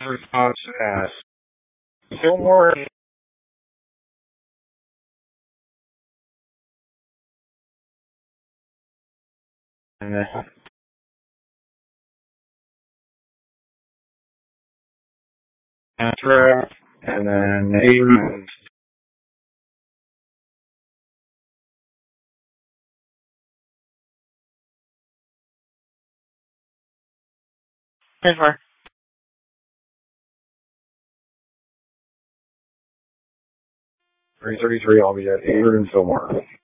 response as Fillmore and then Anthrax and then Abrams. Never. 333, I'll be at Avery and Fillmore.